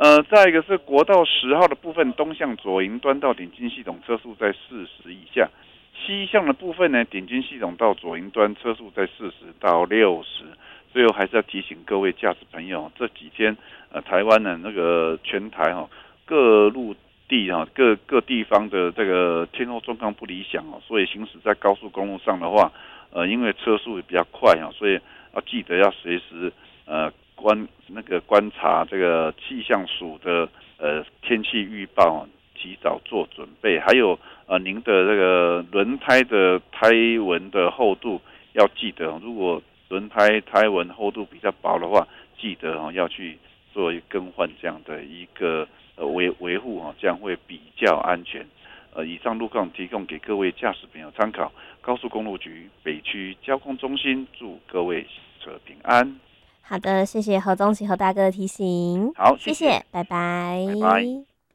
再一个是国道10号的部分，东向左营端到点金系统车速在40以下；西向的部分呢，点金系统到左营端车速在40到60。最后还是要提醒各位驾驶朋友，这几天台湾的那个全台各陆地各地方的这个天候状况不理想所以行驶在高速公路上的话，因为车速比较快所以要记得要随时观察这个气象署的天气预报，提早做准备。还有您的这个轮胎的胎纹的厚度要记得，如果轮胎纹厚度比较薄的话，记得要去做更换这样的一个维护这样会比较安全。以上路况提供给各位驾驶朋友参考。高速公路局北区交通中心祝各位行车平安。 好的，谢谢何宗奇何大哥的提醒。 好， 谢谢，拜拜。 拜拜。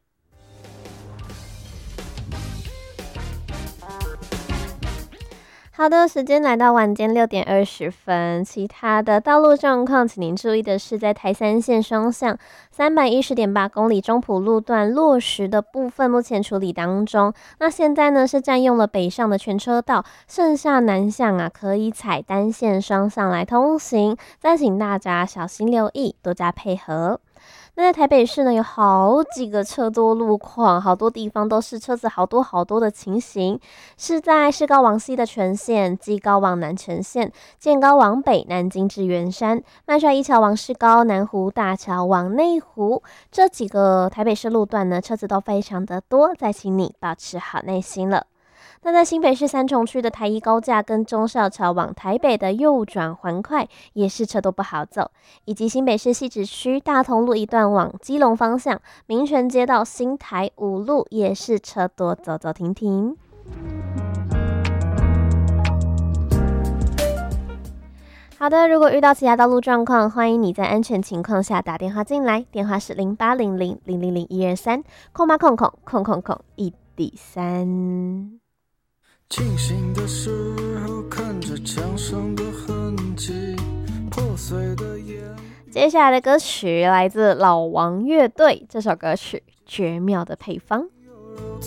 好的，时间来到晚间6点20分。其他的道路状况，请您注意的是，在台三线双向310.8公里中埔路段落实的部分，目前处理当中。那现在呢是占用了北上的全车道，剩下南向可以采单线双向来通行，再请大家小心留意，多加配合。那在台北市呢，有好几个车多路况，好多地方都是车子好多的情形，是在市高往西的全线、基高往南全线、建高往北、南京至圆山、麦帅一桥往市高、南湖大桥往内湖这几个台北市路段呢，车子都非常的多，再请你保持好耐心了。那在新北市三重区的台一高架跟忠孝桥往台北的右转环快也是车多不好走，以及新北市汐止区大同路一段往基隆方向民权街到新台5路也是车多，走走停停。好的，如果遇到其他道路状况，欢迎你在安全情况下打电话进来，电话是0800000123空八空1D3。 清醒的时候看着墙上的痕迹，破碎的眼。 接下来的歌曲来自老王乐队，这首歌曲绝妙的配方。